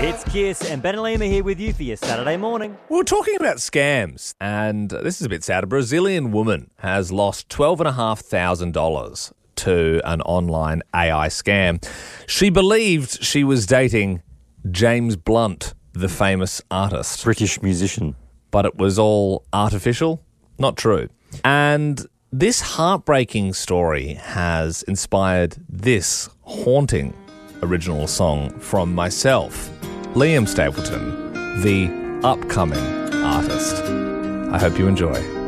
It's Kiss, and Ben and Liam are here with you for your Saturday morning. We were talking about scams, and this is a bit sad. A Brazilian woman has lost $12,500 to an online AI scam. She believed she was dating James Blunt, the famous artist. British musician. But it was all artificial, not true. And this heartbreaking story has inspired this haunting original song from myself, Liam Stapleton, the upcoming artist. I hope you enjoy.